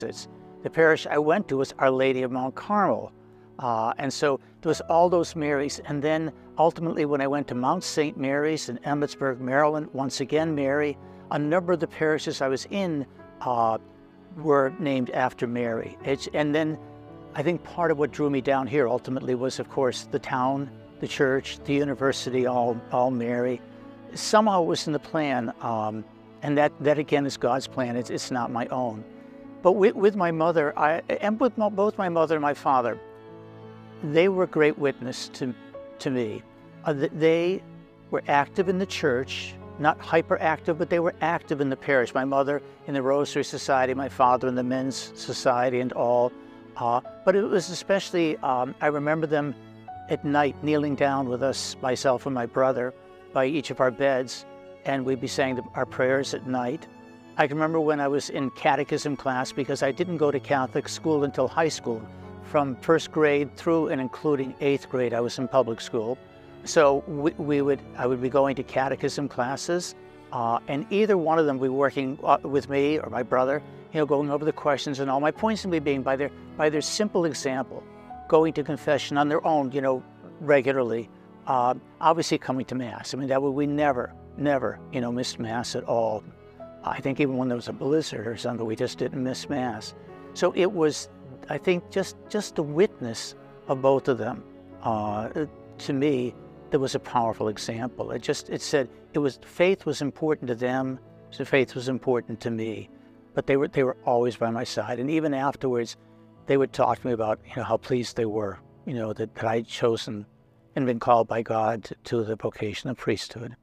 The parish I went to was Our Lady of Mount Carmel. And so there was all those Marys. And then ultimately when I went to Mount St. Mary's in Emmitsburg, Maryland, once again Mary, a number of the parishes I was in were named after Mary. And then I think part of what drew me down here ultimately was, of course, the town, the church, the university, all Mary. Somehow it was in the plan, and that again is God's plan. It's not my own. But with my mother, and with both my mother and my father, they were a great witness to me. They were active in the church, not hyperactive, but they were active in the parish. My mother in the Rosary Society, my father in the Men's Society and all. But it was especially, I remember them at night kneeling down with us, myself and my brother, by each of our beds, and we'd be saying our prayers at night. I can remember when I was in catechism class, because I didn't go to Catholic school until high school. From first grade through and including 8th grade, I was in public school. So I would be going to catechism classes, and either one of them would be working with me or my brother, going over the questions and all. My points would be being by their simple example, going to confession on their own, regularly. Obviously coming to Mass. I mean, we never, missed Mass at all. I think even when there was a blizzard or something, we just didn't miss Mass. So it was, I think, just the witness of both of them, to me, that was a powerful example. It said faith was important to them, so faith was important to me. But they were always by my side. And even afterwards, they would talk to me about, how pleased they were, that I'd chosen and been called by God to the vocation of priesthood.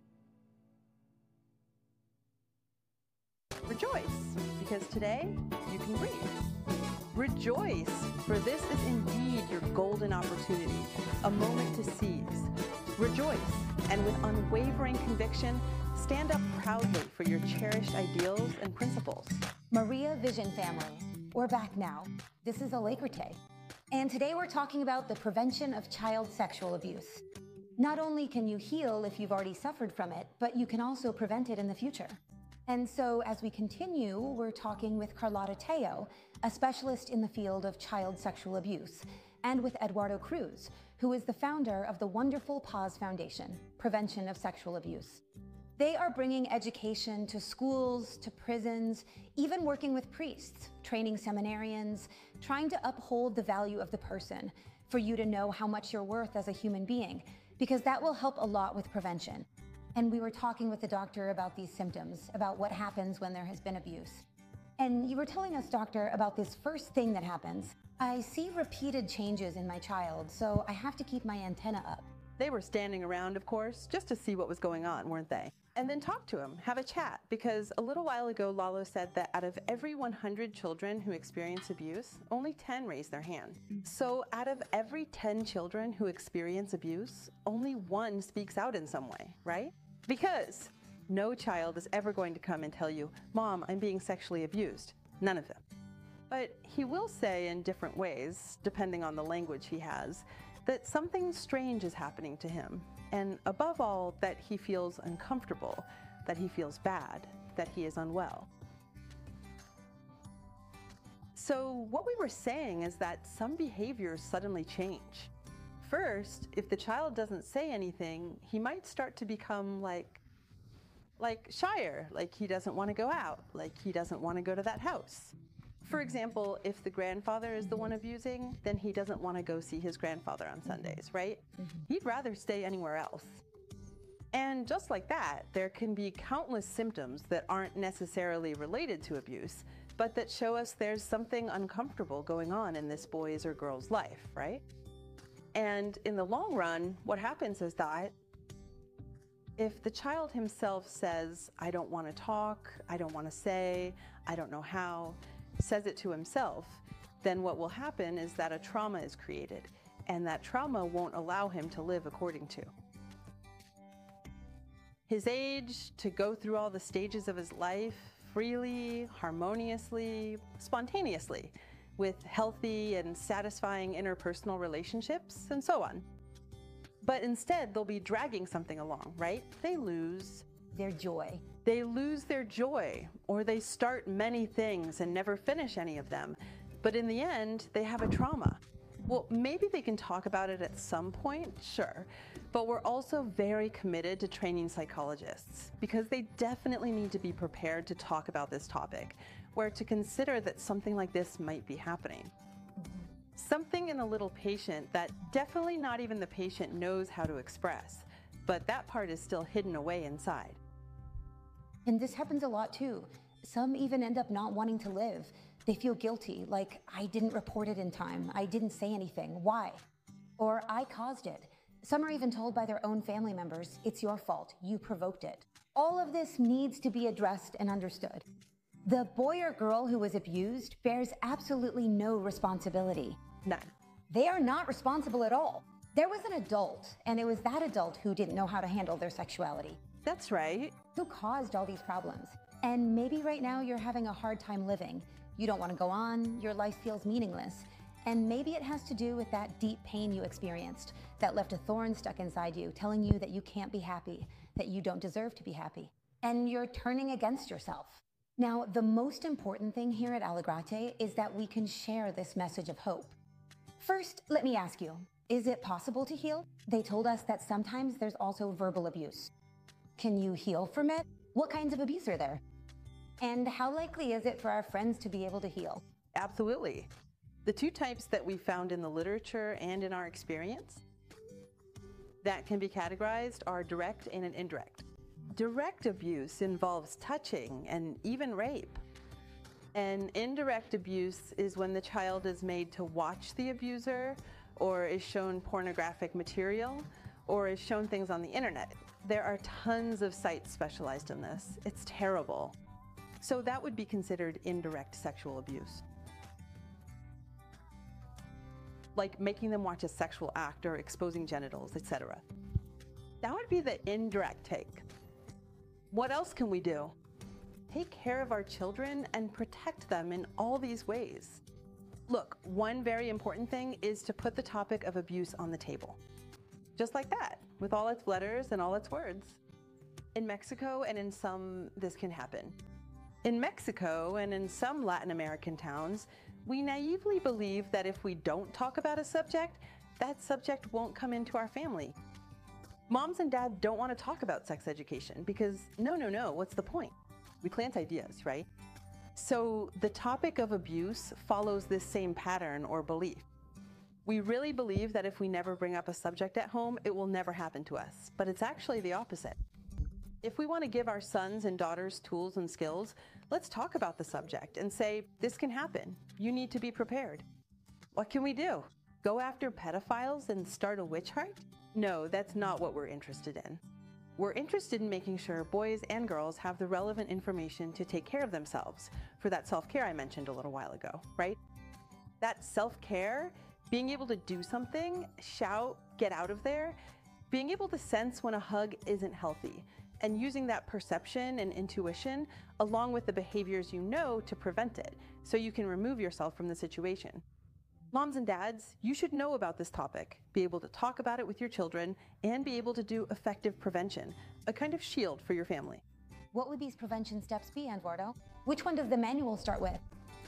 Rejoice, because today you can breathe. Rejoice, for this is indeed your golden opportunity, a moment to seize. Rejoice, and with unwavering conviction, stand up proudly for your cherished ideals and principles. Maria Vision family, we're back now. This is Alacrite, and today we're talking about the prevention of child sexual abuse. Not only can you heal if you've already suffered from it, but you can also prevent it in the future. And so as we continue, we're talking with Carlotta Teo, a specialist in the field of child sexual abuse, and with Eduardo Cruz, who is the founder of the wonderful Paz Foundation, Prevention of Sexual Abuse. They are bringing education to schools, to prisons, even working with priests, training seminarians, trying to uphold the value of the person, for you to know how much you're worth as a human being, because that will help a lot with prevention. And we were talking with the doctor about these symptoms, about what happens when there has been abuse. And you were telling us, doctor, about this first thing that happens. I see repeated changes in my child, so I have to keep my antenna up. They were standing around, of course, just to see what was going on, weren't they? And then talk to him, have a chat, because a little while ago, Lalo said that out of every 100 children who experience abuse, only 10 raise their hand. So out of every 10 children who experience abuse, only 1 speaks out in some way, right? Because no child is ever going to come and tell you, Mom, I'm being sexually abused. None of them. But he will say in different ways, depending on the language he has, that something strange is happening to him. And above all, that he feels uncomfortable, that he feels bad, that he is unwell. So what we were saying is that some behaviors suddenly change. First, if the child doesn't say anything, he might start to become like shyer, like he doesn't want to go out, like he doesn't want to go to that house. For example, if the grandfather is the one abusing, then he doesn't want to go see his grandfather on Sundays, right? He'd rather stay anywhere else. And just like that, there can be countless symptoms that aren't necessarily related to abuse, but that show us there's something uncomfortable going on in this boy's or girl's life, right? And in the long run, what happens is that if the child himself says, I don't want to talk, I don't want to say, I don't know how, says it to himself, then what will happen is that a trauma is created, and that trauma won't allow him to live according to his age, to go through all the stages of his life freely, harmoniously, spontaneously, with healthy and satisfying interpersonal relationships, and so on. But instead, they'll be dragging something along, right? They lose, their joy. They lose their joy, or they start many things and never finish any of them. But in the end, they have a trauma. Well, maybe they can talk about it at some point, sure. But we're also very committed to training psychologists because they definitely need to be prepared to talk about this topic, where to consider that something like this might be happening. Something in a little patient that definitely not even the patient knows how to express, but that part is still hidden away inside. And this happens a lot too. Some even end up not wanting to live. They feel guilty, like, I didn't report it in time, I didn't say anything, why? Or I caused it. Some are even told by their own family members, it's your fault, you provoked it. All of this needs to be addressed and understood. The boy or girl who was abused bears absolutely no responsibility. None. They are not responsible at all. There was an adult, and it was that adult who didn't know how to handle their sexuality. That's right. Who caused all these problems. And maybe right now you're having a hard time living. You don't want to go on, your life feels meaningless. And maybe it has to do with that deep pain you experienced that left a thorn stuck inside you, telling you that you can't be happy, that you don't deserve to be happy. And you're turning against yourself. Now, the most important thing here at Allegrate is that we can share this message of hope. First, let me ask you, is it possible to heal? They told us that sometimes there's also verbal abuse. Can you heal from it? What kinds of abuse are there? And how likely is it for our friends to be able to heal? Absolutely. The two types that we found in the literature and in our experience that can be categorized are direct and indirect. Direct abuse involves touching and even rape. And indirect abuse is when the child is made to watch the abuser, or is shown pornographic material, or is shown things on the internet. There are tons of sites specialized in this. It's terrible. So that would be considered indirect sexual abuse. Like making them watch a sexual act or exposing genitals, etc. That would be the indirect take. What else can we do? Take care of our children and protect them in all these ways. Look, one very important thing is to put the topic of abuse on the table. Just like that, with all its letters and all its words. In Mexico and in some, this can happen. In Mexico and in some Latin American towns, we naively believe that if we don't talk about a subject, that subject won't come into our family. Moms and dads don't want to talk about sex education because no, what's the point? We plant ideas, right? So the topic of abuse follows this same pattern or belief. We really believe that if we never bring up a subject at home, it will never happen to us, but it's actually the opposite. If we want to give our sons and daughters tools and skills, let's talk about the subject and say, this can happen. You need to be prepared. What can we do? Go after pedophiles and start a witch hunt? No, that's not what we're interested in. We're interested in making sure boys and girls have the relevant information to take care of themselves for that self-care I mentioned a little while ago, right? That self-care, being able to do something, shout, get out of there, being able to sense when a hug isn't healthy, and using that perception and intuition along with the behaviors you know to prevent it, so you can remove yourself from the situation. Moms and dads, you should know about this topic, be able to talk about it with your children, and be able to do effective prevention, a kind of shield for your family. What would these prevention steps be, Eduardo? Which one does the manual start with?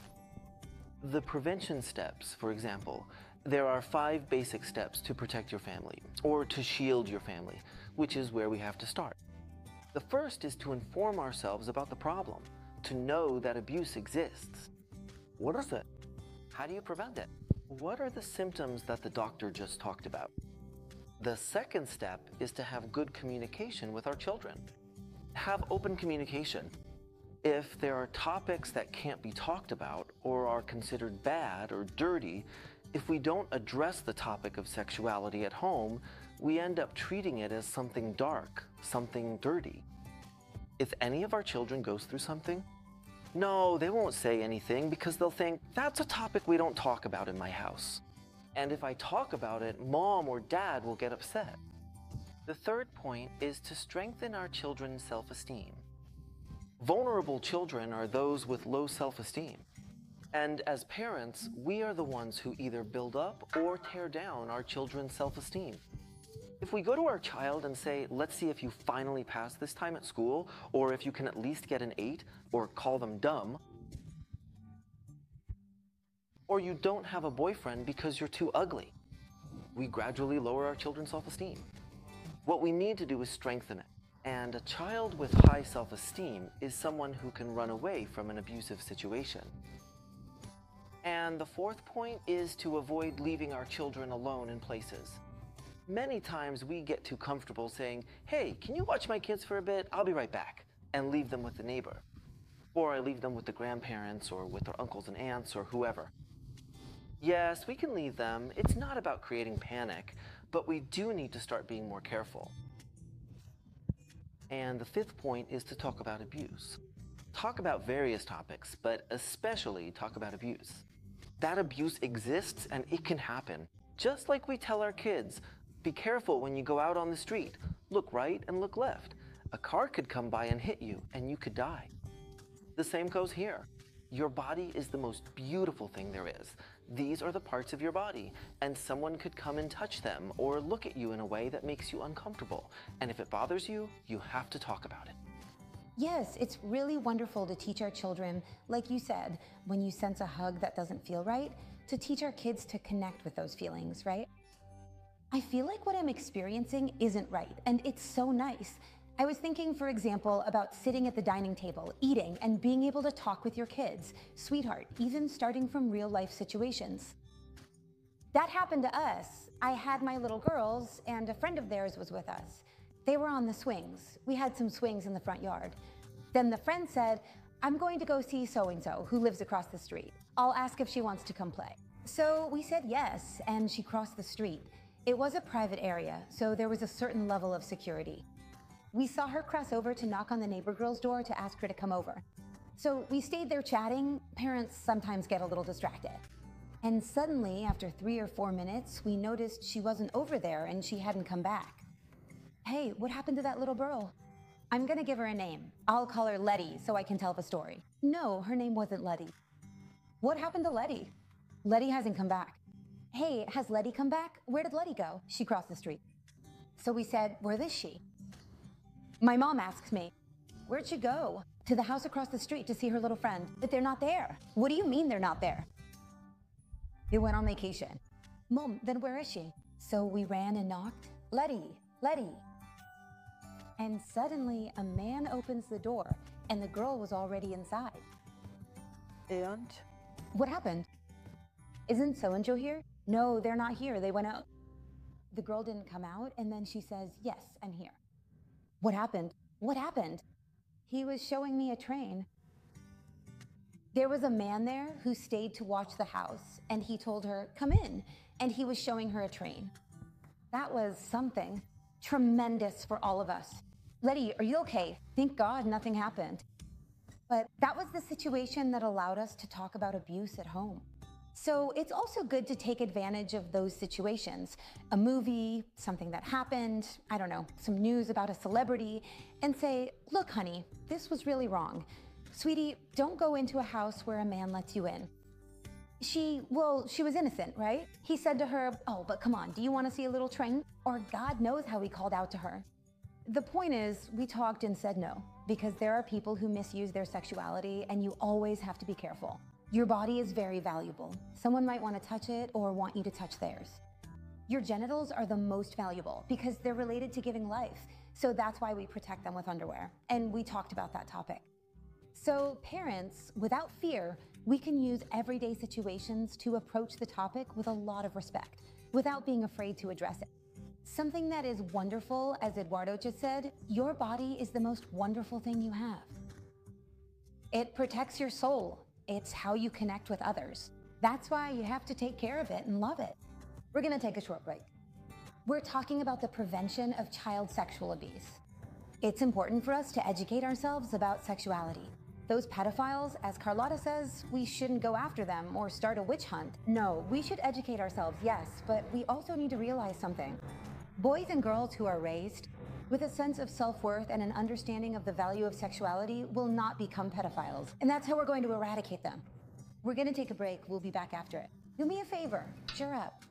The prevention steps, for example, there are 5 basic steps to protect your family, or to shield your family, which is where we have to start. The first is to inform ourselves about the problem, to know that abuse exists. What is it? How do you prevent it? What are the symptoms that the doctor just talked about? The second step is to have good communication with our children. Have open communication. If there are topics that can't be talked about or are considered bad or dirty, if we don't address the topic of sexuality at home, we end up treating it as something dark, something dirty. If any of our children goes through something, no, they won't say anything because they'll think, that's a topic we don't talk about in my house. And if I talk about it, mom or dad will get upset. The third point is to strengthen our children's self-esteem. Vulnerable children are those with low self-esteem. And as parents, we are the ones who either build up or tear down our children's self-esteem. If we go to our child and say, let's see if you finally pass this time at school, or if you can at least get an 8, or call them dumb, or you don't have a boyfriend because you're too ugly, we gradually lower our children's self-esteem. What we need to do is strengthen it. And a child with high self-esteem is someone who can run away from an abusive situation. And the fourth point is to avoid leaving our children alone in places. Many times we get too comfortable saying, hey, can you watch my kids for a bit? I'll be right back, and leave them with the neighbor. Or I leave them with the grandparents or with their uncles and aunts or whoever. Yes, we can leave them. It's not about creating panic, but we do need to start being more careful. And the fifth point is to talk about abuse. Talk about various topics, but especially talk about abuse. That abuse exists and it can happen. Just like we tell our kids, be careful when you go out on the street. Look right and look left. A car could come by and hit you and you could die. The same goes here. Your body is the most beautiful thing there is. These are the parts of your body, and someone could come and touch them or look at you in a way that makes you uncomfortable. And if it bothers you, you have to talk about it. Yes, it's really wonderful to teach our children, like you said, when you sense a hug that doesn't feel right, to teach our kids to connect with those feelings, right? I feel like what I'm experiencing isn't right, and it's so nice. I was thinking, for example, about sitting at the dining table, eating, and being able to talk with your kids, sweetheart, even starting from real life situations. That happened to us. I had my little girls, and a friend of theirs was with us. They were on the swings. We had some swings in the front yard. Then the friend said, I'm going to go see so-and-so who lives across the street. I'll ask if she wants to come play. So we said yes, and she crossed the street. It was a private area, so there was a certain level of security. We saw her cross over to knock on the neighbor girl's door to ask her to come over. So we stayed there chatting. Parents sometimes get a little distracted. And suddenly, after 3 or 4 minutes, we noticed she wasn't over there and she hadn't come back. Hey, what happened to that little girl? I'm gonna give her a name. I'll call her Letty so I can tell the story. No, her name wasn't Letty. What happened to Letty? Letty hasn't come back. Hey, has Letty come back? Where did Letty go? She crossed the street. So we said, where is she? My mom asks me, where'd she go? To the house across the street to see her little friend, but they're not there. What do you mean they're not there? They went on vacation. Mom, then where is she? So we ran and knocked. Letty, Letty. And suddenly a man opens the door and the girl was already inside. And? What happened? Isn't so-and-so here? No, they're not here. They went out. The girl didn't come out, and then she says, yes, I'm here. What happened? What happened? He was showing me a train. There was a man there who stayed to watch the house, and he told her, come in, and he was showing her a train. That was something tremendous for all of us. Letty, are you okay? Thank God nothing happened. But that was the situation that allowed us to talk about abuse at home. So it's also good to take advantage of those situations. A movie, something that happened, I don't know, some news about a celebrity, and say, look, honey, this was really wrong. Sweetie, don't go into a house where a man lets you in. She was innocent, right? He said to her, oh, but come on, do you want to see a little train? Or God knows how he called out to her. The point is, we talked and said no, because there are people who misuse their sexuality, and you always have to be careful. Your body is very valuable. Someone might want to touch it or want you to touch theirs. Your genitals are the most valuable because they're related to giving life. So that's why we protect them with underwear. And we talked about that topic. So parents, without fear, we can use everyday situations to approach the topic with a lot of respect, without being afraid to address it. Something that is wonderful, as Eduardo just said, your body is the most wonderful thing you have. It protects your soul. It's how you connect with others. That's why you have to take care of it and love it. We're gonna take a short break. We're talking about the prevention of child sexual abuse. It's important for us to educate ourselves about sexuality. Those pedophiles, as Carlotta says, we shouldn't go after them or start a witch hunt. No, we should educate ourselves, yes, but we also need to realize something. Boys and girls who are raised with a sense of self-worth and an understanding of the value of sexuality will not become pedophiles. And that's how we're going to eradicate them. We're gonna take a break. We'll be back after it. Do me a favor, cheer up.